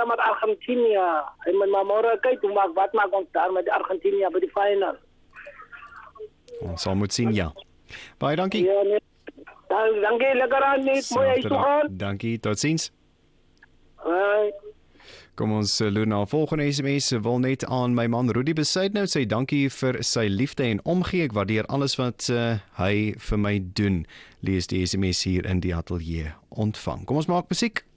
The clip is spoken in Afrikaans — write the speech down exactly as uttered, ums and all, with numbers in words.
met Argentinië. Hy moet maar môre kyk hoe maak wat maak ons daar met Argentinië by die final. Ons sal moet sien, ja. Baie dankie. Ja, nee. Dan dankie lekker aan net mooi hy toe gaan. Dankie, totsiens. Hoi. Kom ons loer na volgende S M S. Wil net aan my man Rudy Besuidnout sê dankie vir sy liefde en omgee. Ek waardeer alles wat uh, hy vir my doen. Lees die S M S hier in die ateljee ontvang. Kom ons maak musiek.